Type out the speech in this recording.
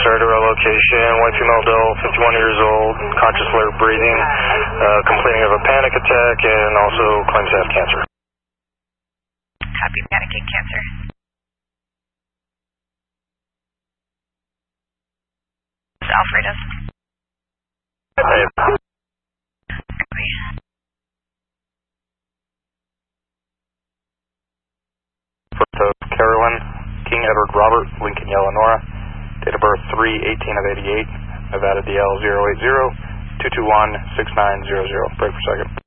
started our location, white female adult, 51 years old, conscious alert breathing, complaining of a panic attack, and also claims to have cancer. Copy, panic and cancer. Alfredo. Hey. First of Carolyn, King Edward Robert, Lincoln, Eleanor. Date of birth 3/18/88. Nevada DL 080 221 6900. Break per second.